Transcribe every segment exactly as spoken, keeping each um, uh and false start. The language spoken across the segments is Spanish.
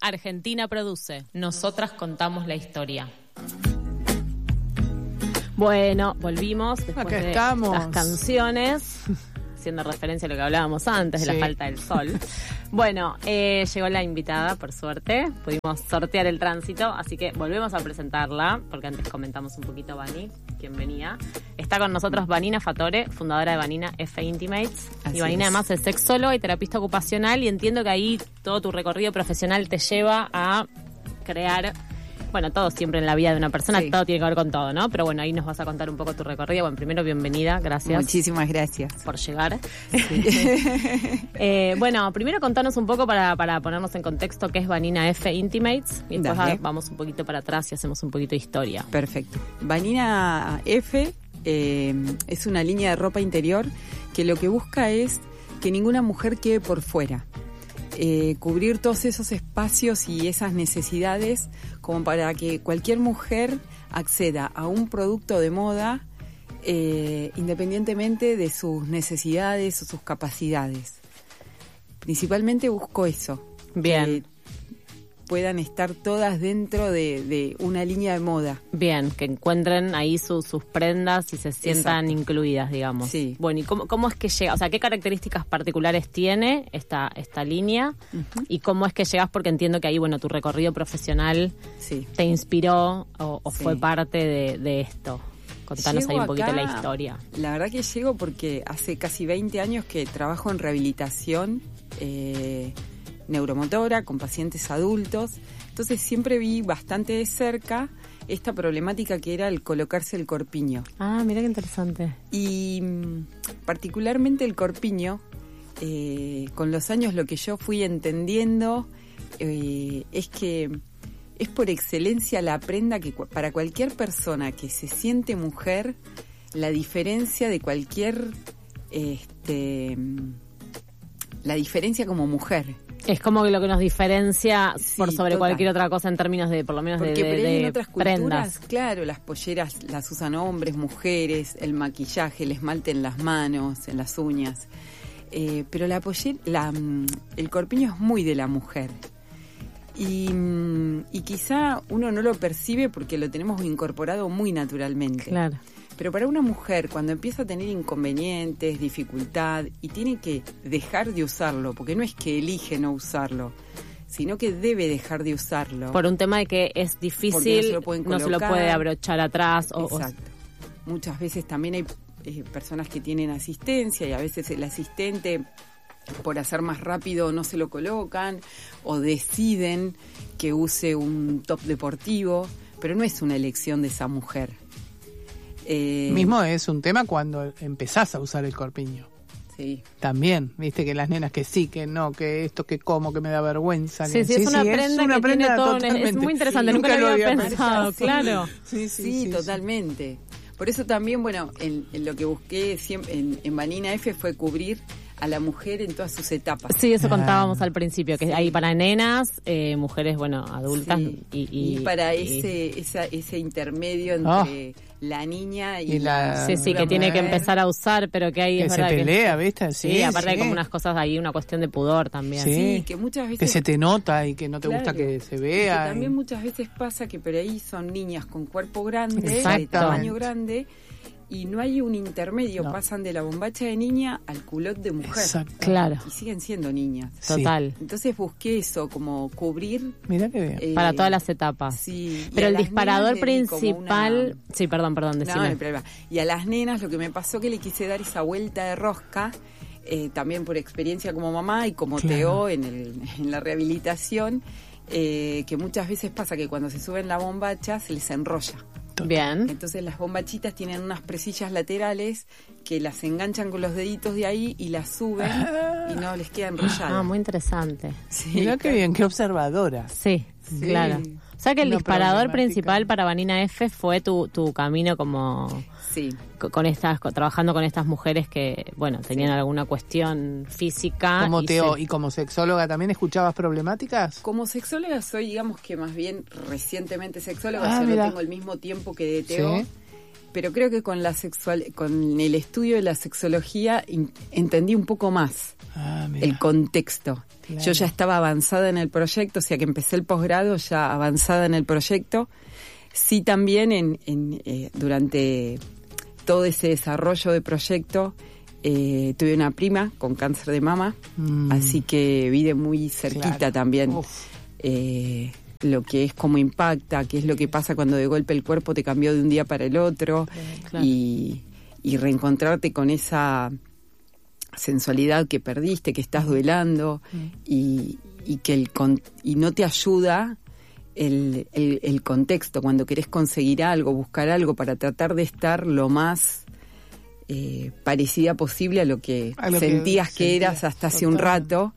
Argentina produce. Nosotras contamos la historia. Bueno, volvimos después Acá de estamos. las canciones, haciendo referencia a lo que hablábamos antes de Sí. la falta del sol. Bueno, eh, llegó la invitada, por suerte, pudimos sortear el tránsito, así que volvemos a presentarla, porque antes comentamos un poquito a Vani, quien venía. Está con nosotros Vanina Fatore, fundadora de Vanina F Intimates. Así y Vanina es. además es sexóloga y terapista ocupacional, y entiendo que ahí todo tu recorrido profesional te lleva a crear... Bueno, todo siempre en la vida de una persona, Sí. todo tiene que ver con todo, ¿no? Pero bueno, ahí nos vas a contar un poco tu recorrido. Bueno, primero, bienvenida, gracias Muchísimas gracias. por llegar. eh, bueno, primero contanos un poco para, para ponernos en contexto qué es Vanina F Intimates y después Dale. a- vamos un poquito para atrás y hacemos un poquito de historia. Perfecto. Vanina F eh, es una línea de ropa interior que lo que busca es que ninguna mujer quede por fuera. Eh, cubrir todos esos espacios y esas necesidades como para que cualquier mujer acceda a un producto de moda eh, independientemente de sus necesidades o sus capacidades. Principalmente busco eso. Bien. Que puedan estar todas dentro de, de una línea de moda. Bien, que encuentren ahí su- sus prendas y se sientan Exacto. incluidas, digamos. Sí. Bueno, ¿y cómo, cómo es que llega? O sea, ¿qué características particulares tiene esta, esta línea? Ujú. ¿Y cómo es que llegas? Porque entiendo que ahí, bueno, tu recorrido profesional Sí. te inspiró o, o Sí. fue parte de, de esto. Contanos Llego ahí un poquito acá, la historia. La verdad que llego porque hace casi veinte años que trabajo en rehabilitación eh, neuromotora con pacientes adultos. Entonces siempre vi bastante de cerca esta problemática que era el colocarse el corpiño. Ah, mira qué interesante. Y mm, particularmente el corpiño, eh, con los años lo que yo fui entendiendo eh, es que es por excelencia la prenda que cu- para cualquier persona que se siente mujer, la diferencia de cualquier, este, mm, la diferencia como mujer. Es como que lo que nos diferencia Sí, por sobre total. cualquier otra cosa en términos de, por lo menos, de, Porque de- por ahí en de otras culturas, prendas. claro, las polleras las usan hombres, mujeres, el maquillaje, el esmalte en las manos, en las uñas. Eh, pero la pollera, la, mm, el corpiño es muy de la mujer. Y, mm, y quizá uno no lo percibe porque lo tenemos incorporado muy naturalmente. Claro. Pero para una mujer, cuando empieza a tener inconvenientes, dificultad, y tiene que dejar de usarlo, porque no es que elige no usarlo, sino que debe dejar de usarlo. Por un tema de que es difícil, Porque no se lo pueden no se lo colocar. puede abrochar atrás. O, o- Exacto. Muchas veces también hay eh, personas que tienen asistencia y a veces el asistente, por hacer más rápido, no se lo colocan o deciden que use un top deportivo, pero no es una elección de esa mujer. Eh, Mismo es un tema cuando empezás a usar el corpiño. Sí. También, viste que las nenas que sí, que no, que esto, que como, que me da vergüenza. Sí, que- sí, es una prenda que tiene todo un- es totalmente. muy interesante, Sí, nunca lo había pensado. pensado, claro. Sí, sí, Sí, sí, sí. totalmente. Por eso también, bueno, en, en lo que busqué siempre en, en Vanina F fue cubrir a la mujer en todas sus etapas. Sí, eso Ah. contábamos al principio, que Sí. hay para nenas, eh, mujeres, bueno, adultas Sí. y, y, Y para y- ese esa, ese intermedio entre la niña y, Y la- Sí, sí, la que tiene que mujer. empezar a usar, pero que ahí Que es se verdad que... pelea, ¿viste? Sí, Sí, aparte hay sí. como unas cosas ahí, una cuestión de pudor también. Sí. Sí, que muchas veces... Que se te nota y que no te gusta Claro. que se Y vea. que también y- muchas veces pasa que por ahí son niñas con cuerpo grande, de Exactamente. tamaño grande, y no hay un intermedio, No. pasan de la bombacha de niña al culot de mujer. Exacto. Claro, Y siguen siendo niñas. Sí. total. Entonces busqué eso, como cubrir... Mirá que bien. eh, Para todas las etapas. Sí, y Pero a el las disparador nenas le di como principal... una- Sí, perdón, perdón, No, decime. no hay problema. Y a las nenas lo que me pasó que le quise dar esa vuelta de rosca, eh, también por experiencia como mamá y como Claro. T O en, el, en la rehabilitación, eh, que muchas veces pasa que cuando se suben la bombacha se les enrolla. Bien. Entonces las bombachitas tienen unas presillas laterales que las enganchan con los deditos de ahí y las suben y no les queda enrollada. Ah, muy interesante. Sí, Mirá qué bien, qué observadora. Sí, Sí. claro. O sea que el Una disparador problemática. principal para Vanina F fue tu, tu camino como Sí. co- con estas, co- trabajando con estas mujeres que, bueno, tenían alguna cuestión física. Como y Teo se- y como sexóloga, ¿también escuchabas problemáticas? Como sexóloga soy, digamos que más bien recientemente sexóloga, Ah, yo mira. no tengo el mismo tiempo que de T O, Sí. pero creo que con la sexual, con el estudio de la sexología in, entendí un poco más Ah, el contexto. Claro. Yo ya estaba avanzada en el proyecto, o sea que empecé el posgrado ya avanzada en el proyecto. Sí, también en, en eh, durante todo ese desarrollo de proyecto eh, tuve una prima con cáncer de mama, mm. así que vi de muy cerquita claro. también eh, lo que es, cómo impacta, qué es lo que pasa cuando de golpe el cuerpo te cambió de un día para el otro, claro. y, y reencontrarte con esa sensualidad que perdiste, que estás duelando, mm. y, y que el y no te ayuda el, el, el contexto cuando querés conseguir algo, buscar algo para tratar de estar lo más eh, parecida posible a lo que a lo sentías que, que sentías, eras hasta hace total. un rato.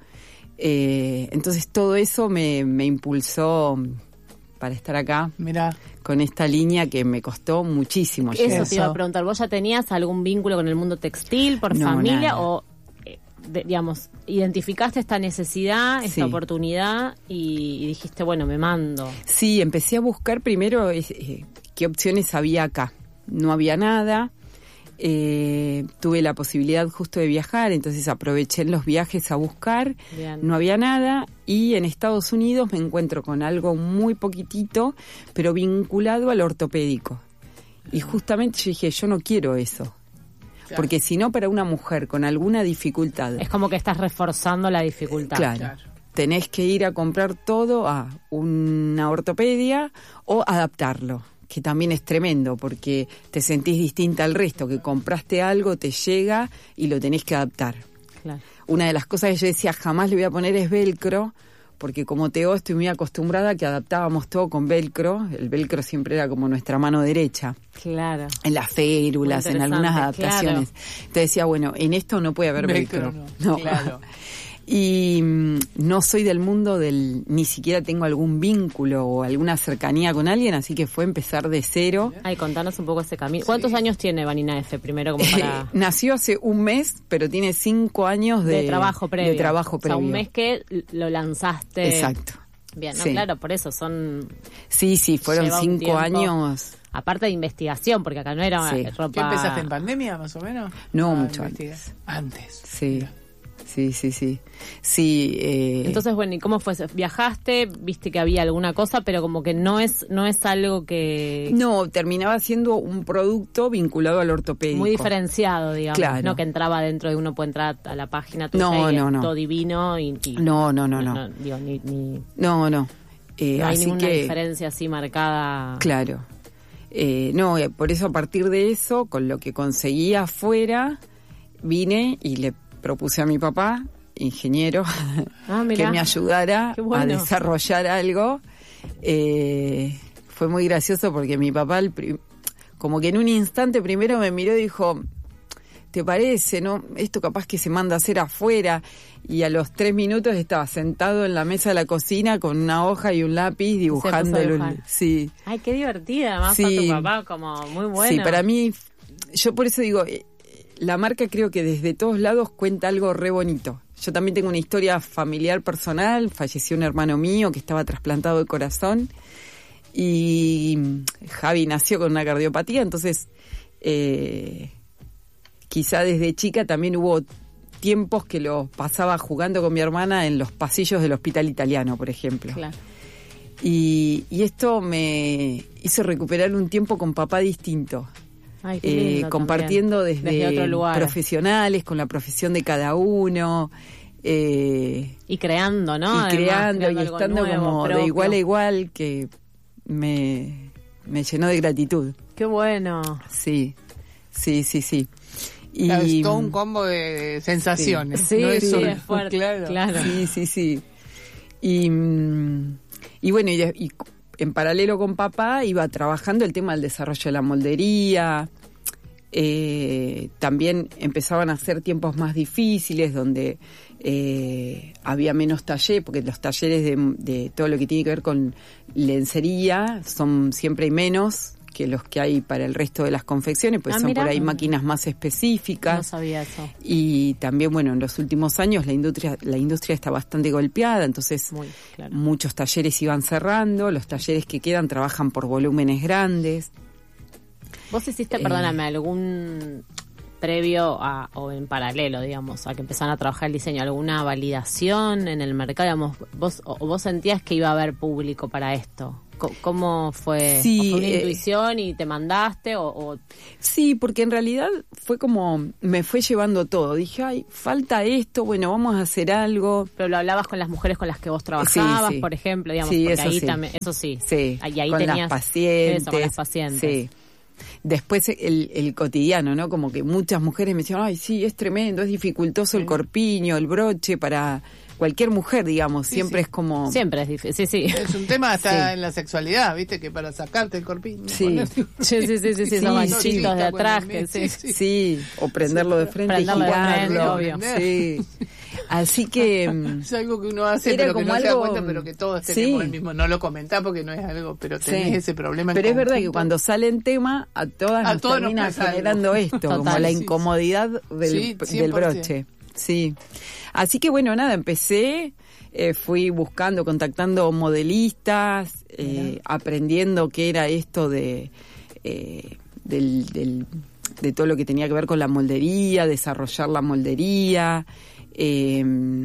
Eh, entonces todo eso me, me impulsó para estar acá. Mirá. Con esta línea que me costó muchísimo. Eso llegar. Te iba a preguntar, ¿vos ya tenías algún vínculo con el mundo textil por no, familia nada. o, eh, de, digamos, identificaste esta necesidad, esta sí. oportunidad y, y dijiste, bueno, me mando? Sí, empecé a buscar primero eh, qué opciones había acá. No había nada. Eh, tuve la posibilidad justo de viajar, entonces aproveché en los viajes a buscar. Bien. No había nada, y en Estados Unidos me encuentro con algo muy poquitito, pero vinculado al ortopédico. Y justamente yo dije, yo no quiero eso. Claro. Porque si no, para una mujer con alguna dificultad... Es como que estás reforzando la dificultad. Claro. claro. Tenés que ir a comprar todo a una ortopedia o adaptarlo, que también es tremendo, porque te sentís distinta al resto, que compraste algo, te llega y lo tenés que adaptar. Claro. Una de las cosas que yo decía, jamás le voy a poner es velcro, porque como Teo estoy muy acostumbrada a que adaptábamos todo con velcro. El velcro siempre era como nuestra mano derecha. Claro. En las férulas, en algunas adaptaciones. Claro. Entonces decía, bueno, en esto no puede haber velcro. velcro. No. no. Claro. Y mmm, no soy del mundo del, ni siquiera tengo algún vínculo o alguna cercanía con alguien, así que fue empezar de cero. Ay, contanos un poco ese camino. ¿Cuántos sí. años tiene Vanina F? Primero como para... Eh, nació hace un mes, pero tiene cinco años de, de trabajo previo. De trabajo previo. O sea, un mes que lo lanzaste. Exacto. Bien, no, sí. claro, por eso son... Sí, sí, fueron cinco años... Aparte de investigación, porque acá no era sí. ropa... ¿Qué empezaste en pandemia, más o menos? No, ah, mucho antes. Antes. Sí. Mira. Sí, sí, sí. sí eh... Entonces, bueno, ¿y cómo fue? ¿Viajaste? ¿Viste que había alguna cosa? Pero como que no es no es algo que... No, terminaba siendo un producto vinculado al ortopédico. Muy diferenciado, digamos. Claro. No que entraba dentro de uno, puede entrar a la página tuya no, y no, no. todo divino. Y, y, no, no, no, no. no, digo, ni, ni, no, no. Eh, no hay así ninguna que, diferencia así marcada. Claro. Eh, no, por eso a partir de eso, con lo que conseguía afuera, vine y le propuse a mi papá, ingeniero, ah, que me ayudara bueno. a desarrollar algo. Eh, fue muy gracioso porque mi papá, el prim- como que en un instante primero me miró y dijo, ¿te parece, no? Esto capaz que se manda a hacer afuera. Y a los tres minutos estaba sentado en la mesa de la cocina con una hoja y un lápiz dibujándolo. Sí. Ay, qué divertida, además sí. a tu papá, como muy bueno. Sí, para mí, yo por eso digo, la marca creo que desde todos lados cuenta algo re bonito. Yo también tengo una historia familiar personal. Falleció un hermano mío que estaba trasplantado de corazón y Javi nació con una cardiopatía, entonces eh, quizá desde chica también hubo tiempos que lo pasaba jugando con mi hermana en los pasillos del hospital italiano, por ejemplo. Claro. Y, y esto me hizo recuperar un tiempo con papá distinto. Ay, qué lindo, eh, compartiendo desde, desde otro lugar. Profesionales, con la profesión de cada uno. Eh, y creando, ¿no? Y Además, creando, creando y estando nuevo, como propio. De igual a igual, que me, me llenó de gratitud. Qué bueno. Sí, sí, sí, sí. Y claro, es todo un combo de sensaciones. Sí, no sí, es, solo, es fuerte, claro. claro. Sí, sí, sí. Y, y bueno, y, y en paralelo con papá iba trabajando el tema del desarrollo de la moldería. Eh, también empezaban a ser tiempos más difíciles donde eh, había menos taller, porque los talleres de, de todo lo que tiene que ver con lencería son siempre hay menos que los que hay para el resto de las confecciones, pues ah, son mira. por ahí máquinas más específicas. No sabía eso. Y también, bueno, en los últimos años la industria la industria está bastante golpeada, entonces Muy, claro. muchos talleres iban cerrando, los talleres que quedan trabajan por volúmenes grandes. Vos hiciste, Eh, perdóname, algún previo a, o en paralelo, digamos, a que empezaran a trabajar el diseño, alguna validación en el mercado, digamos, vos, o vos sentías que iba a haber público para esto. ¿Cómo fue? Sí, ¿O fue una eh, intuición y te mandaste? O, o... Sí, porque en realidad fue como, me fue llevando todo. Dije, ay, falta esto, bueno, vamos a hacer algo. Pero lo hablabas con las mujeres con las que vos trabajabas, Sí, sí. por ejemplo, digamos, Sí, porque eso ahí sí. también, eso sí. Sí, Y ahí con tenías las pacientes. eso, con las pacientes. Sí. Después el, el cotidiano, ¿no? Como que muchas mujeres me decían, ay, sí, es tremendo, es dificultoso el corpiño, el broche para cualquier mujer, digamos. Sí, Siempre sí. es como... Siempre es difícil, sí, sí. Es un tema hasta Sí. en la sexualidad, ¿viste? Que para sacarte el corpiño. Sí. ponerte- Sí, sí, sí, sí, sí, Sí, esos sí. ganchitos de atrás, Cuando que me- sí. sí, Sí, o prenderlo de frente Prenderlo y de girarlo. frente, obvio. Sí. Así que... mm, Es algo que uno hace, Era pero que como no se da algo- cuenta, pero que todos Sí. tenemos el mismo. No lo comentás porque no es algo, pero tenés Sí. ese problema en Pero es verdad que conjunto. cuando sale en tema, a todas A nos todos nos termina pasa algo. generando esto, como Total. la Sí, sí. incomodidad del, Sí, del cien por ciento. broche. Sí. Así que bueno, nada, empecé, eh, fui buscando, contactando modelistas, eh, aprendiendo qué era esto de, eh, del, del- de todo lo que tenía que ver con la moldería, desarrollar la moldería. Eh,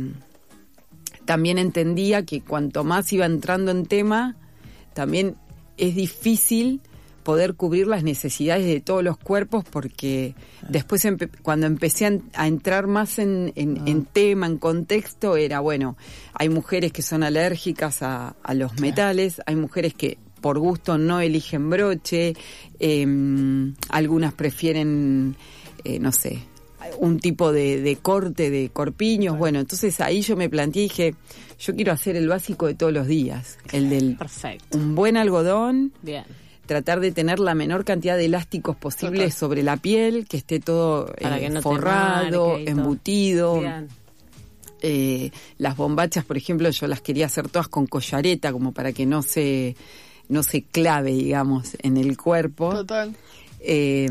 también entendía que cuanto más iba entrando en tema, también es difícil poder cubrir las necesidades de todos los cuerpos, porque después empe- cuando empecé a, en- a entrar más en, en- en tema, en contexto, era, bueno, hay mujeres que son alérgicas a, a los metales, hay mujeres que por gusto no eligen broche, eh, algunas prefieren, eh, no sé, un tipo de, de corte de corpiños. Bueno, entonces ahí yo me planteé y dije, yo quiero hacer el básico de todos los días, el del Perfecto. un buen algodón, Bien. tratar de tener la menor cantidad de elásticos posibles Total. sobre la piel, que esté todo Para eh, que no te forrado, marque y todo. embutido. Bien. Eh, las bombachas, por ejemplo, yo las quería hacer todas con collareta, como para que no se no se clave, digamos, en el cuerpo. Total. Eh,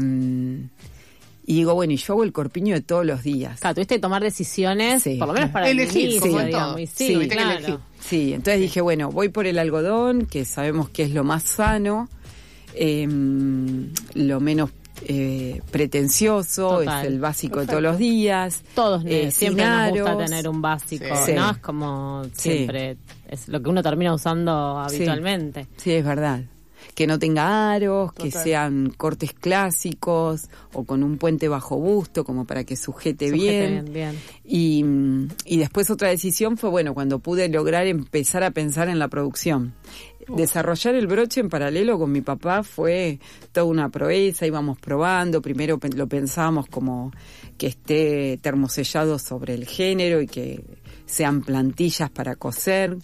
y digo, bueno, y yo hago el corpiño de todos los días. Claro, tuviste que tomar decisiones, Sí. por lo menos para Elegir, el inicio, como en digamos. todo. Y sí, Sí, hay que claro. elegir. Sí, entonces dije, bueno, voy por el algodón, que sabemos que es lo más sano, eh, lo menos eh, pretencioso, Total. es el básico Perfecto. de todos los días. Todos eh, siempre sin nos gusta aros. tener un básico, Sí. ¿no? Es como Sí. siempre, es lo que uno termina usando habitualmente. Sí, es verdad. Que no tenga aros, que Total. sean cortes clásicos o con un puente bajo busto como para que sujete, Sujete bien. bien, bien. Y, mm, y después otra decisión fue, bueno, cuando pude lograr empezar a pensar en la producción. Desarrollar el broche en paralelo con mi papá fue toda una proeza, íbamos probando, primero pe- lo pensábamos como que esté termosellado sobre el género y que sean plantillas para coser,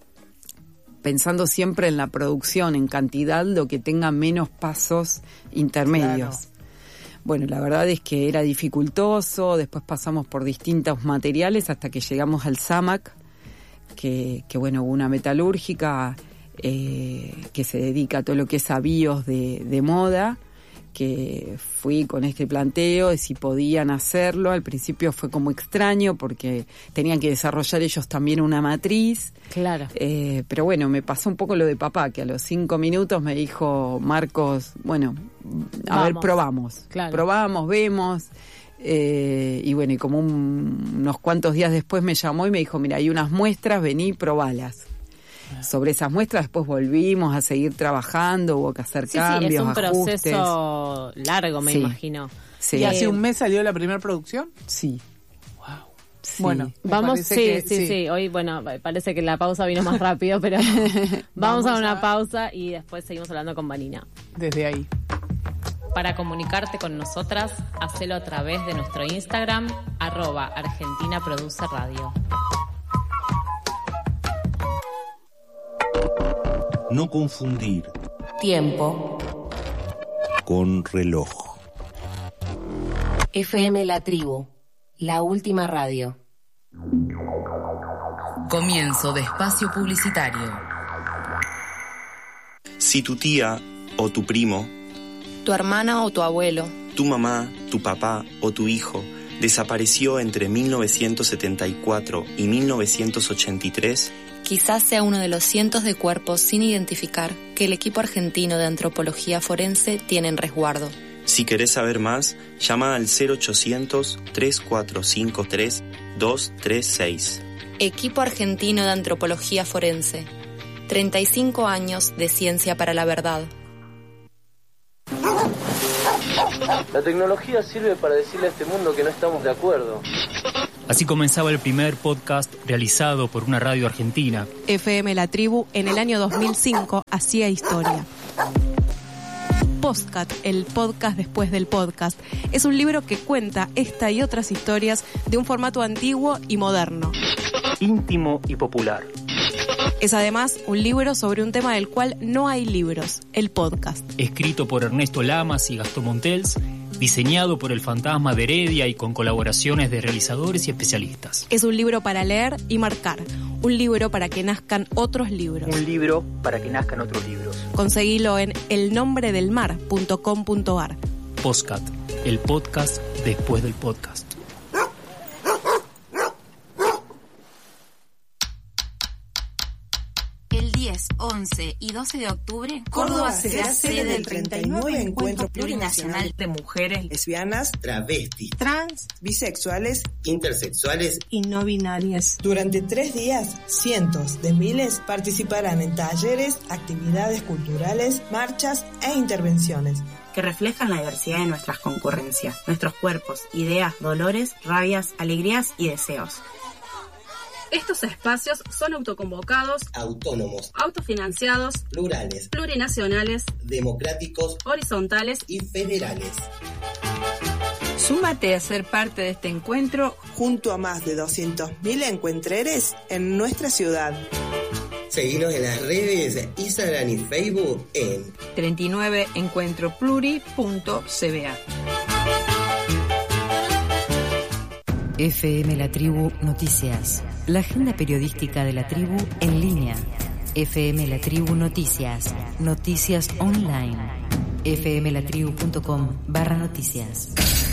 pensando siempre en la producción, en cantidad, lo que tenga menos pasos intermedios. Claro. Bueno, la verdad es que era dificultoso, después pasamos por distintos materiales hasta que llegamos al SAMAC, que, que bueno, una metalúrgica eh, que se dedica a todo lo que es avíos de, de moda, que fui con este planteo de si podían hacerlo. Al principio fue como extraño porque tenían que desarrollar ellos también una matriz. Claro. Eh, pero bueno, me pasó un poco lo de papá, que a los cinco minutos me dijo, Marcos, bueno, a ver, Vamos. probamos. Claro. Probamos, vemos. Eh, y bueno, y como un- unos cuantos días después me llamó y me dijo, mira, hay unas muestras, vení, probalas. Sobre esas muestras después volvimos a seguir trabajando, hubo que hacer Sí, sí, cambios, es un ajustes. proceso largo, me Sí. imagino. Sí. ¿Y hace un mes salió la primera producción? Sí. Wow. Sí. Bueno, me Vamos, sí, parece sí, que sí, Hoy, bueno, parece que la pausa vino más rápido, pero vamos, Vamos a una a- pausa y después seguimos hablando con Vanina. Desde ahí. Para comunicarte con nosotras, hacelo a través de nuestro Instagram, arroba Argentina Produce Radio. No confundir Tiempo. con reloj. F M La Tribu. La última radio. Comienzo de espacio publicitario. Si tu tía o tu primo, Tu hermana o tu abuelo. tu mamá, tu papá o tu hijo desapareció entre mil novecientos setenta y cuatro y mil novecientos ochenta y tres, quizás sea uno de los cientos de cuerpos sin identificar que el equipo argentino de antropología forense tiene en resguardo. Si querés saber más, llama al cero ochocientos, tres cuatro cinco tres, dos tres seis. Equipo argentino de antropología forense. treinta y cinco años de ciencia para la verdad. La tecnología sirve para decirle a este mundo que no estamos de acuerdo. Así comenzaba el primer podcast realizado por una radio argentina. F M La Tribu en el año dos mil cinco hacía historia. Postcat, el podcast después del podcast, es un libro que cuenta esta y otras historias de un formato antiguo y moderno. Íntimo y popular. Es además un libro sobre un tema del cual no hay libros, el podcast. Escrito por Ernesto Lamas y Gastón Montels, diseñado por el Fantasma de Heredia y con colaboraciones de realizadores y especialistas. Es un libro para leer y marcar, un libro para que nazcan otros libros. Un libro para que nazcan otros libros. Conseguilo en el nombre del mar punto com punto a r. Postcat, el podcast después del podcast. diez, once y doce de octubre, Córdoba será sede del treinta y nueve Encuentro Plurinacional de Mujeres Lesbianas, Travestis, Trans, Bisexuales, Intersexuales y No binarias. Durante tres días, cientos de miles participarán en talleres, actividades culturales, marchas e intervenciones que reflejan la diversidad de nuestras concurrencias, nuestros cuerpos, ideas, dolores, rabias, alegrías y deseos. Estos espacios son autoconvocados, autónomos, autofinanciados, plurales, plurinacionales, democráticos, horizontales y federales. Súmate a ser parte de este encuentro junto a más de doscientos mil encuentreres en nuestra ciudad. Seguinos en las redes Instagram y Facebook en treinta y nueve encuentro pluri punto c b a. F M La Tribu Noticias, la agenda periodística de la tribu en línea. F M La Tribu Noticias, noticias online. f m la tribu punto com barra noticias.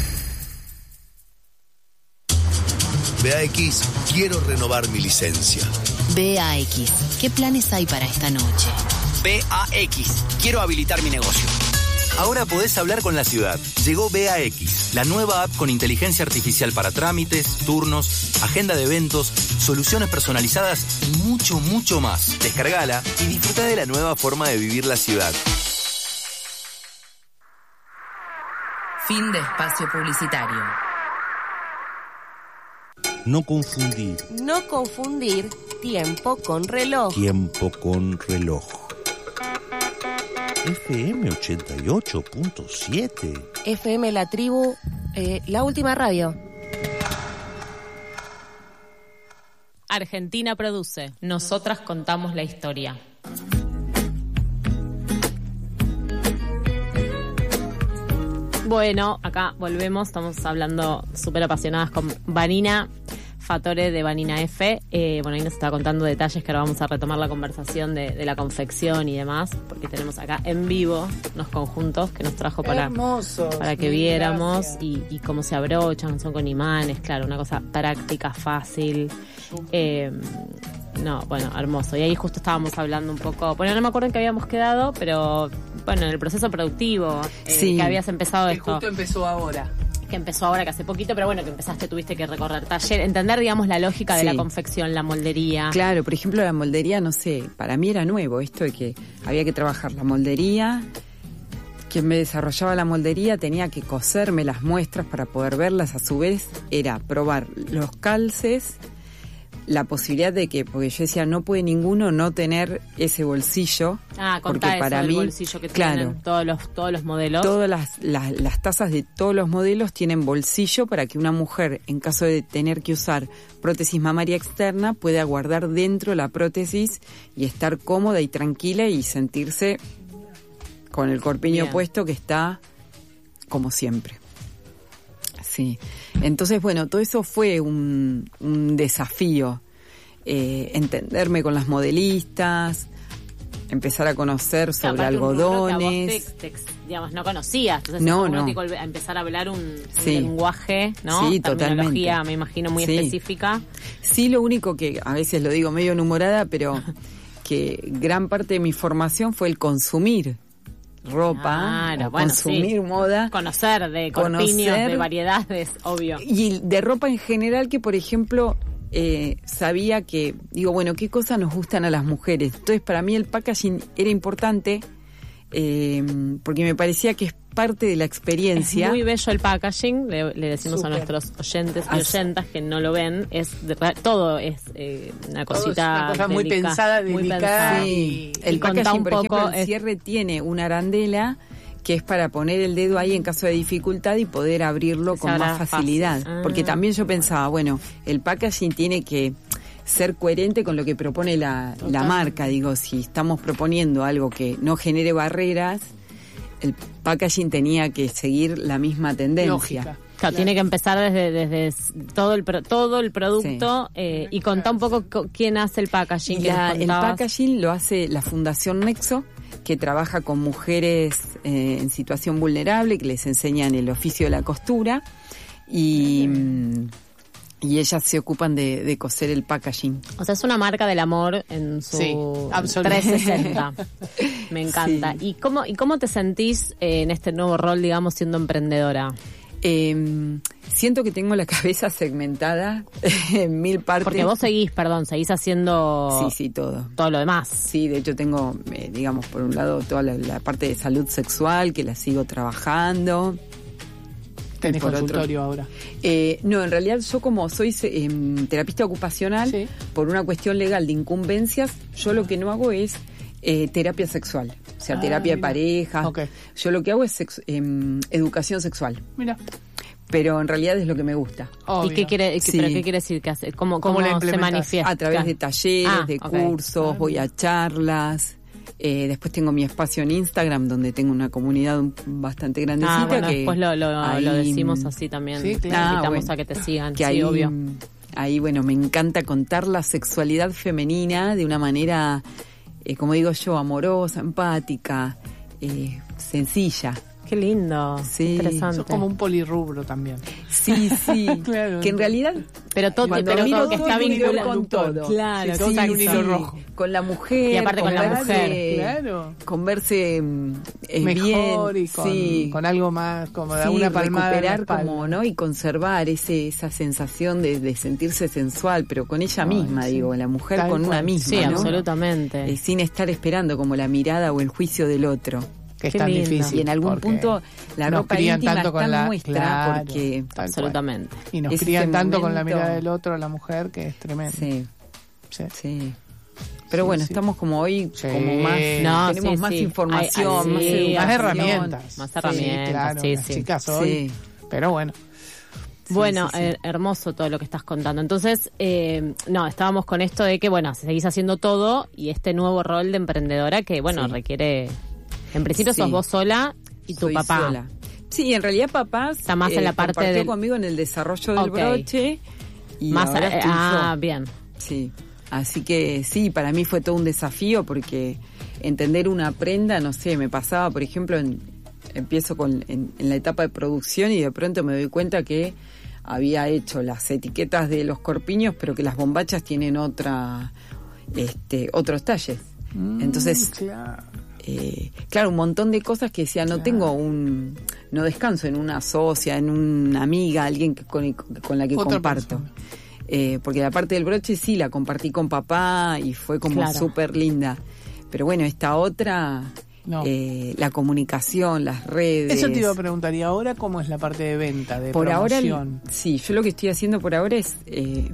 B A X, quiero renovar mi licencia. B A X, ¿qué planes hay para esta noche? B A X, quiero habilitar mi negocio. Ahora podés hablar con la ciudad. Llegó B A X, la nueva app con inteligencia artificial para trámites, turnos, agenda de eventos, soluciones personalizadas y mucho, mucho más. Descargala y disfruta de la nueva forma de vivir la ciudad. Fin de espacio publicitario. No confundir. No confundir tiempo con reloj. Tiempo con reloj. F M ochenta y ocho punto siete. F M La Tribu, eh, la última radio. Argentina produce. Nosotras contamos la historia. Bueno, acá volvemos, estamos hablando súper apasionadas con Vanina Fatore de Vanina F. Eh, bueno, ahí nos estaba contando detalles que ahora vamos a retomar la conversación de, de la confección y demás, porque tenemos acá en vivo unos conjuntos que nos trajo para, Hermosos, para que viéramos y, y cómo se abrochan, son con imanes, claro, una cosa práctica, fácil. Eh, no, bueno, hermoso. Y ahí justo estábamos hablando un poco, bueno, no me acuerdo en qué habíamos quedado, pero bueno, en el proceso productivo, eh, sí, que habías empezado que esto. Justo empezó ahora. Que empezó ahora, que hace poquito, pero bueno, que empezaste, tuviste que recorrer taller, entender, digamos, la lógica de sí. la confección, la moldería. Claro, por ejemplo, la moldería, no sé, para mí era nuevo esto de que había que trabajar la moldería. Quien me desarrollaba la moldería tenía que coserme las muestras para poder verlas. A su vez, era probar los calces, la posibilidad de que, porque yo decía, no puede ninguno no tener ese bolsillo. Ah, contá porque eso para del mí, bolsillo que claro, tienen todos los, todos los modelos. Todas las, las, las tazas de todos los modelos tienen bolsillo para que una mujer, en caso de tener que usar prótesis mamaria externa, pueda guardar dentro la prótesis y estar cómoda y tranquila y sentirse con el corpiño Bien. puesto, que está como siempre. Sí. Entonces, bueno, todo eso fue un, un desafío. Eh, entenderme con las modelistas, empezar a conocer sobre Aparte, un rubro que a vos algodones. te- te- digamos, no conocías, entonces No, es como no. que volve- a empezar a hablar un, un Sí. lenguaje, ¿no? Sí, Terminología, totalmente. me imagino, muy Sí. específica. Sí, lo único que a veces lo digo medio enhumorada, pero que gran parte de mi formación fue el consumir ropa, Claro, o bueno, consumir sí. moda. Conocer de corpiños, Conocer- de variedades, obvio. Y de ropa en general, que por ejemplo eh, sabía que, digo, bueno, ¿qué cosas nos gustan a las mujeres? Entonces para mí el packaging era importante eh, porque me parecía que es parte de la experiencia. Es muy bello el packaging, le, le decimos Súper. a nuestros oyentes y Así- oyentas que no lo ven, es de- todo es eh, una Todo es cosita una cosa muy delica- pensada, muy delicada pensada. Sí, Y el contá packaging, un por poco, ejemplo, el es- cierre tiene una arandela que es para poner el dedo ahí en caso de dificultad y poder abrirlo Que con se abra más fácil. facilidad. Ah. Porque también yo pensaba, bueno, el packaging tiene que ser coherente con lo que propone la, la marca. Digo, si estamos proponiendo algo que no genere barreras, el packaging tenía que seguir la misma tendencia. Lógica. Claro, tiene que empezar desde, desde s- todo el pro- todo el producto eh, y contar un poco co- quién hace el packaging. Y que la- nos el contabas. packaging lo hace la Fundación Nexo, que trabaja con mujeres eh, en situación vulnerable, que les enseñan el oficio de la costura y, mm, y ellas se ocupan de, de coser el packaging. O sea, es una marca del amor en su Sí, absolutamente. trescientos sesenta. Me encanta. ¿Y cómo y cómo te sentís eh, en este nuevo rol, digamos, siendo emprendedora? Eh, siento que tengo la cabeza segmentada en mil partes. Porque vos seguís, perdón, seguís haciendo Sí, sí, todo. todo lo demás. Sí, de hecho tengo, eh, digamos, por un lado toda la, la parte de salud sexual, que la sigo trabajando. Tenés Por otro- consultorio ahora. Eh, no, en realidad yo como soy eh, terapista ocupacional, Sí. por una cuestión legal de incumbencias, yo lo que no hago es eh, terapia sexual, o sea, Ah, terapia de mira. pareja. Ok. Yo lo que hago es sex- em, educación sexual, Mira. pero en realidad es lo que me gusta. ¿Y qué quiere, qué- Sí. pero qué quiere decir que hace? ¿Cómo, ¿Cómo cómo, la se implementás? manifiesta? A través de talleres, Ah, de ok. cursos, voy a charlas. Eh, después tengo mi espacio en Instagram donde tengo una comunidad un- bastante grandecita. Ah, bueno, que después lo, lo, ahí, lo decimos así también. Sí, Te claro. invitamos Ah, bueno. a que te sigan. que sí, ahí, obvio. ahí, bueno, me encanta contar la sexualidad femenina de una manera, eh, como digo yo, amorosa, empática, eh, sencilla. Qué lindo. Sí. Interesante. Sos como un polirrubro también. Sí, sí. Claro. Que en realidad, Pero todo, cuando pero miro todo que todo está tiene que ver vinculado con todo. Claro, Sí, todo exacto. tiene un hilo rojo. con la mujer. Y aparte con la verse- mujer. Claro. Con verse mm, eh, Mejor bien, y con, sí. con algo más, como Sí, una palmada en la recuperar espalda. como, ¿no? Y conservar ese esa sensación de, de sentirse sensual, pero con ella Ay, misma, sí. digo, la mujer Tal con una cual. misma, Sí, ¿no? absolutamente. Eh, sin estar esperando como la mirada o el juicio del otro. Que es Qué tan lindo. difícil. Y en algún porque punto la nos ropa crían íntima tanto está con la- nuestra claro, porque tal cual. Absolutamente. Y nos es crían ese tanto con la momento- mirada del otro, la mujer, que es tremendo. sí, Sí. sí. Pero Sí, bueno, sí. estamos como hoy Sí. como más No, tenemos sí, más sí. información, Ay, más ay, sí, educación. Más herramientas. Más herramientas, Sí, claro, sí, las sí. chicas hoy. Sí. Pero bueno. Bueno, sí, sí. eh, hermoso todo lo que estás contando. Entonces, eh, no, estábamos con esto de que, bueno, seguís haciendo todo y este nuevo rol de emprendedora que, bueno, Sí. requiere... En principio Sí. sos vos sola y tu Soy papá. sola. Sí, en realidad papá Está más en la parte compartió del- conmigo en el desarrollo del Ok. broche y Más ahora eh, estoy ah, yo. bien. Sí, así que sí, para mí fue todo un desafío porque entender una prenda, no sé, me pasaba, por ejemplo, en- empiezo con en, en la etapa de producción y de pronto me doy cuenta que había hecho las etiquetas de los corpiños, pero que las bombachas tienen otra, este, otros talles. Mm, Entonces, claro. eh, claro, un montón de cosas que decía, no tengo un, no descanso en una socia, en una amiga, alguien que con, con la que Otra comparto. persona. Eh, porque la parte del broche sí la compartí con papá y fue como Claro. súper linda. Pero bueno, esta otra, No. eh, la comunicación, las redes. Eso te iba a preguntar. ¿Y ahora cómo es la parte de venta, de por ahora, promoción? sí, yo lo que estoy haciendo por ahora es, eh,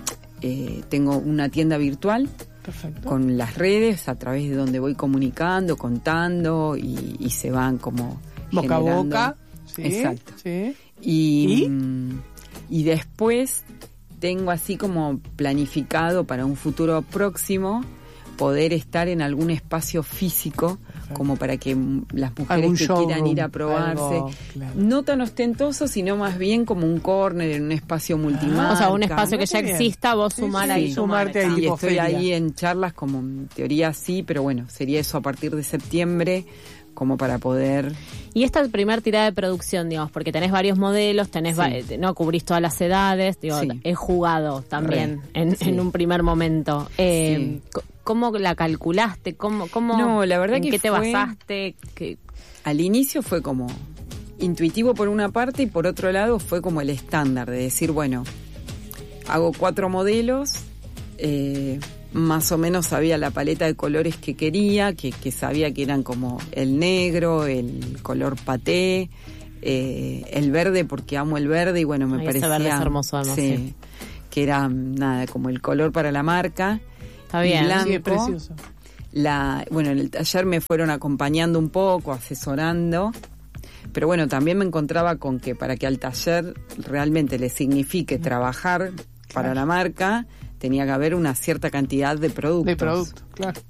eh, tengo una tienda virtual Perfecto. con las redes a través de donde voy comunicando, contando y, y se van como Boca a generando- boca. Sí, Exacto. sí. Y, ¿Y? mm, y después tengo así como planificado para un futuro próximo poder estar en algún espacio físico, perfecto, como para que las mujeres algún que showroom, quieran ir a probarse, algo, claro, no tan ostentoso, sino más bien como un corner en un espacio multimarca. O sea, un espacio que ya exista, vos sumar sí, ahí. sí, sumarte ahí. Sí, estoy feria. ahí en charlas, como en teoría sí, pero bueno, sería eso a partir de septiembre, como para poder... Y esta primer tirada de producción, digamos, porque tenés varios modelos, tenés sí, va- no cubrís todas las edades, digo, sí, he jugado también Re, en, sí, en un primer momento. Eh, sí. ¿Cómo la calculaste? ¿Cómo, cómo, no, la verdad ¿En que qué te fue, basaste? ¿Qué? Al inicio fue como intuitivo por una parte y por otro lado fue como el estándar de decir, bueno, hago cuatro modelos, eh, más o menos sabía la paleta de colores que quería, que, que sabía que eran como el negro, el color paté, eh, el verde porque amo el verde y bueno, me Ay, parecía ese verde es hermoso, además, sí, sí. que era nada como el color para la marca. Está bien, blanco, sí, es precioso. La, bueno, en el taller me fueron acompañando un poco, asesorando, pero bueno, también me encontraba con que para que al taller realmente le signifique trabajar para la marca, tenía que haber una cierta cantidad de productos. De productos, claro.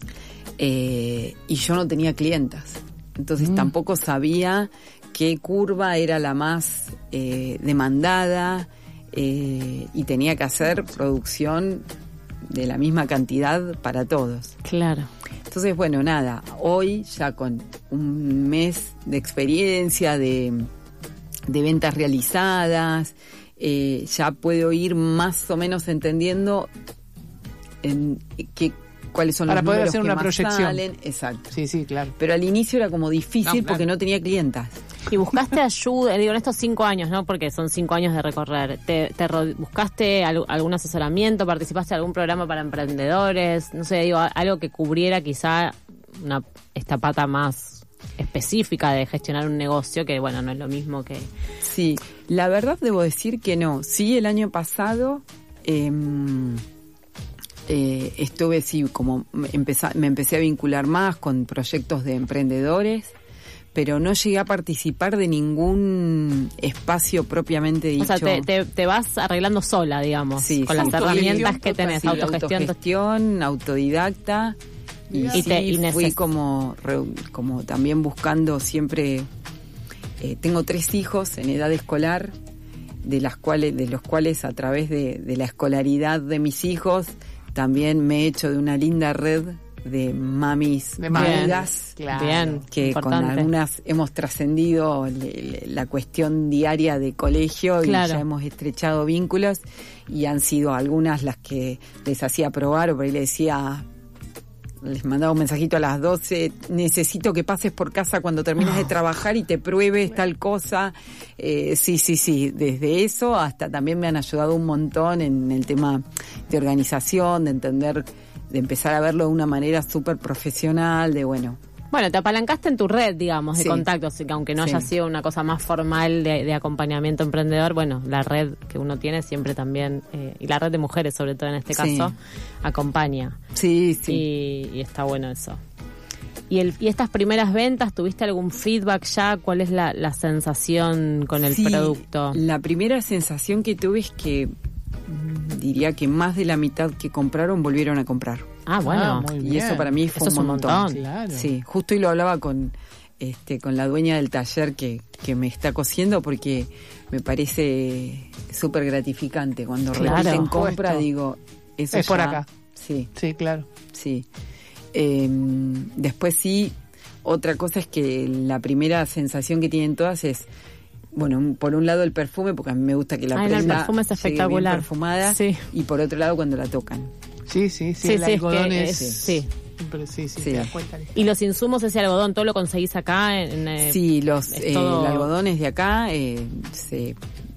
Eh, y yo no tenía clientas, entonces Mm. tampoco sabía qué curva era la más eh, demandada, eh, y tenía que hacer producción de la misma cantidad para todos. Claro. Entonces, bueno, nada, hoy ya con un mes de experiencia, de, de ventas realizadas, eh, ya puedo ir más o menos entendiendo en qué, cuáles son para los poder números hacer que una más proyección. Salen. Exacto. Sí, sí, claro. Pero al inicio era como difícil No, claro, porque no tenía clientas. Y buscaste ayuda, digo, en estos cinco años, ¿no? Porque son cinco años de recorrer. ¿Te, te ro- buscaste al- algún asesoramiento? ¿Participaste en algún programa para emprendedores? No sé, digo, algo que cubriera quizá una esta pata más específica de gestionar un negocio, que bueno, no es lo mismo que... Sí, la verdad debo decir que no. Sí, el año pasado eh, eh, estuve, sí, como empezá, me empecé a vincular más con proyectos de emprendedores, pero no llegué a participar de ningún espacio propiamente dicho. O sea, te, te, te vas arreglando sola, digamos, Sí, con sí. las herramientas que Autogestión, tenés, sí, autogestión. autogestión, autodidacta. Y, Y sí, te- y fui neces- como, re- como también buscando siempre. Eh, tengo tres hijos en edad escolar, de las cuales, de los cuales a través de, de la escolaridad de mis hijos también me he hecho de una linda red de mamis De amigas, Claro. Bien, que con importante. algunas hemos trascendido le- le- la cuestión diaria de colegio Claro. y ya hemos estrechado vínculos y han sido algunas las que les hacía probar o por ahí les decía, les mandaba un mensajito a las doce, necesito que pases por casa cuando termines de trabajar y te pruebes tal cosa. Eh, sí, sí, sí, desde eso hasta también me han ayudado un montón en el tema de organización, de entender, de empezar a verlo de una manera súper profesional, de bueno. Bueno, te apalancaste en tu red, digamos, de Sí. contactos, que aunque no Sí. haya sido una cosa más formal de, de acompañamiento emprendedor, bueno, la red que uno tiene siempre también, eh, y la red de mujeres sobre todo en este Sí. caso, acompaña. Sí, sí. Y, y está bueno eso. ¿Y, el, ¿Y estas primeras ventas, tuviste algún feedback ya? ¿Cuál es la, la sensación con el Sí, producto? La primera sensación que tuve es que mm, diría que más de la mitad que compraron volvieron a comprar. Ah, bueno. Ah, muy Y bien. eso para mí fue Eso es un un montón. montón. Claro. Sí, justo y lo hablaba con este con la dueña del taller que, que me está cosiendo porque me parece súper gratificante cuando Claro. repiten Por supuesto. compra, digo, eso Es por ya- acá. Sí, Sí, claro. sí. Eh, después sí, otra cosa es que la primera sensación que tienen todas es, bueno, por un lado el perfume, porque a mí me gusta que la Ay, no, el prenda perfume es llegue bien espectacular. perfumada, Sí. y por otro lado cuando la tocan. Sí, sí, sí. Sí, el sí, es algodón que es... es- sí. Pero sí, sí, Sí. te das cuenta. ¿Y los insumos, ese algodón, todo lo conseguís acá? En, eh, Sí, los es eh, todo- el algodón es de acá, eh, se,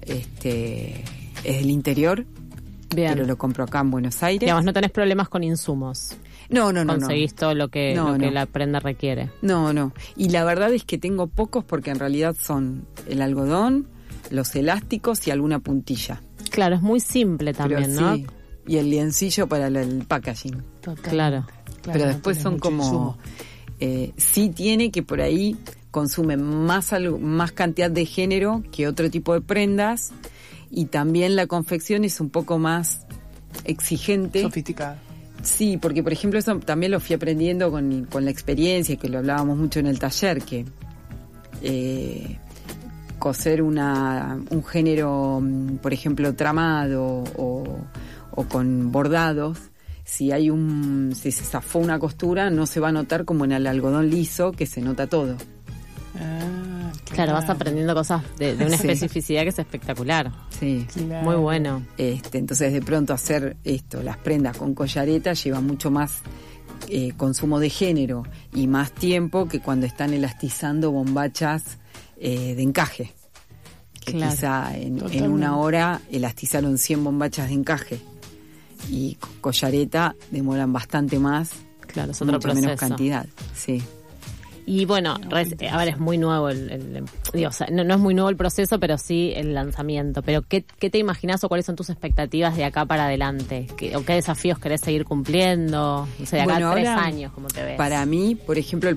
este, es del interior, Bien. pero lo compro acá en Buenos Aires. Digamos, no tenés problemas con insumos. no, no, no, no. Conseguís todo lo que, No, lo que no. la prenda requiere. No, no. Y la verdad es que tengo pocos porque en realidad son el algodón, los elásticos y alguna puntilla. Claro, es muy simple también, Pero ¿no? sí, y el liencillo para el, el packaging. Totalmente. Claro. Claro, Pero no después tenés son mucho como... insumo. Eh, sí tiene que por ahí consumen más, algo- más cantidad de género que otro tipo de prendas y también la confección es un poco más exigente. Sofisticada. Sí, porque por ejemplo eso también lo fui aprendiendo con, con la experiencia, que lo hablábamos mucho en el taller, que eh, coser una, un género, por ejemplo, tramado o, o con bordados, si hay un, si se zafó una costura, no se va a notar como en el algodón liso, que se nota todo. Ah, claro. claro, vas aprendiendo cosas de, de una sí. especificidad que es espectacular. Sí, claro. Muy bueno. Este, entonces de pronto hacer esto, las prendas con collareta lleva mucho más eh, consumo de género y más tiempo que cuando están elastizando bombachas eh, de encaje. Que claro. quizá en, en una hora elastizaron cien bombachas de encaje y collareta demoran bastante más, claro, es otro proceso. Menos cantidad, sí. Y bueno, res, a ver, es muy nuevo el, el digo, o sea, no, no es muy nuevo el proceso, pero sí el lanzamiento. Pero ¿qué, qué te imaginas o cuáles son tus expectativas de acá para adelante? ¿Qué, o qué desafíos querés seguir cumpliendo? O sea, de acá bueno, a tres años, ¿cómo te ves? Para mí, por ejemplo, el,